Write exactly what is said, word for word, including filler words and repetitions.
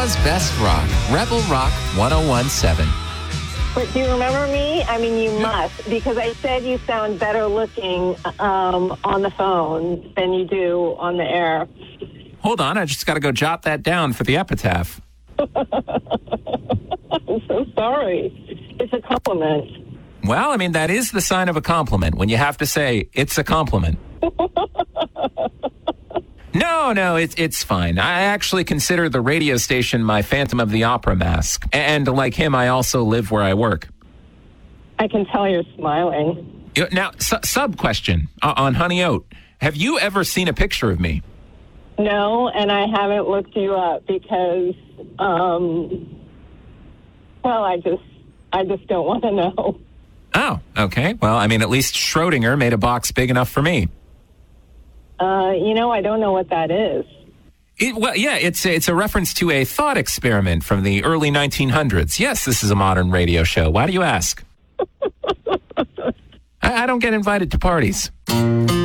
Ottawa's best rock, Rebel Rock one oh one point seven. But do you remember me? I mean, you must, because I said you sound better looking um, on the phone than you do on the air. Hold on, I just got to go jot that down for the epitaph. I'm so sorry. It's a compliment. Well, I mean, that is the sign of a compliment, when you have to say, it's a compliment. No, no, it's it's fine. I actually consider the radio station my Phantom of the Opera mask. And like him, I also live where I work. I can tell you're smiling. Now, su- sub question uh, on Honey Oat. Have you ever seen a picture of me? No, and I haven't looked you up because, um, well, I just, I just don't want to know. Oh, okay. Well, I mean, at least Schrodinger made a box big enough for me. Uh, you know, I don't know what that is. It, well, yeah, it's it's a reference to a thought experiment from the early nineteen hundreds. Yes, this is a modern radio show. Why do you ask? I, I don't get invited to parties.